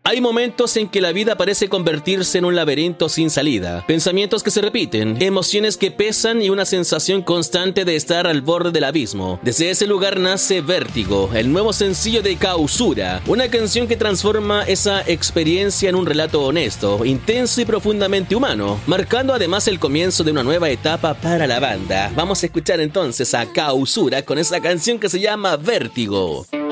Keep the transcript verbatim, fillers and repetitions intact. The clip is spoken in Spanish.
Hay momentos en que la vida parece convertirse en un laberinto sin salida. Pensamientos que se repiten, emociones que pesan y una sensación constante de estar al borde del abismo. Desde ese lugar nace Vértigo, el nuevo sencillo de Clausura, una canción que transforma esa experiencia en un relato honesto, intenso y profundamente humano, marcando además el comienzo de una nueva etapa para la banda. Vamos a escuchar entonces a Clausura con esa canción que se llama Vértigo.